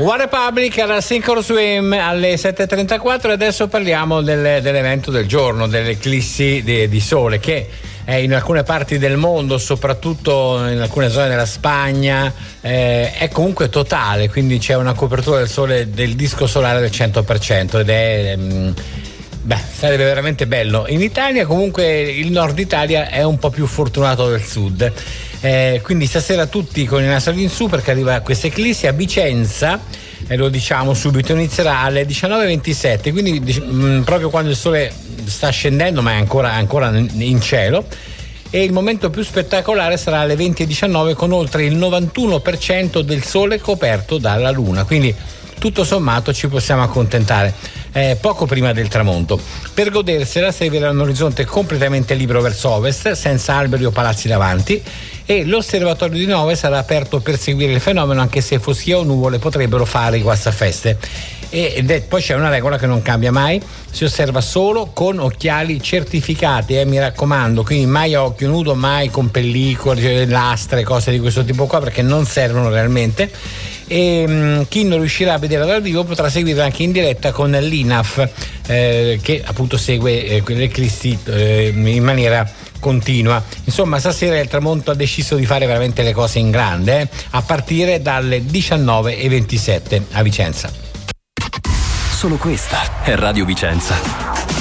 One Republic alla Synchro Swim alle 7.34 e adesso parliamo dell'evento del giorno, dell'eclissi di sole, che è in alcune parti del mondo, soprattutto in alcune zone della Spagna, è comunque totale, quindi c'è una copertura del sole, del disco solare del 100% ed è... sarebbe veramente bello. In Italia comunque il nord Italia è un po' più fortunato del sud, quindi stasera tutti con i nastri in su perché arriva questa eclissi a Vicenza, lo diciamo subito, inizierà alle 19.27, quindi proprio quando il sole sta scendendo ma è ancora in cielo, e il momento più spettacolare sarà alle 20.19 con oltre il 91% del sole coperto dalla luna, quindi tutto sommato ci possiamo accontentare. Poco prima del tramonto. Per godersela servirà un orizzonte completamente libero verso ovest, senza alberi o palazzi davanti, e l'osservatorio di Nove sarà aperto per seguire il fenomeno, anche se foschia o nuvole potrebbero fare i guastafeste. Poi c'è una regola che non cambia mai: si osserva solo con occhiali certificati, mi raccomando, quindi mai a occhio nudo, mai con pellicole, lastre, cose di questo tipo qua, perché non servono realmente. E chi non riuscirà a vedere dal vivo potrà seguirla anche in diretta con l'INAF, che appunto segue l'eclissi in maniera continua. Insomma, stasera il tramonto ha deciso di fare veramente le cose in grande, a partire dalle 19.27 a Vicenza. Solo questa è Radio Vicenza.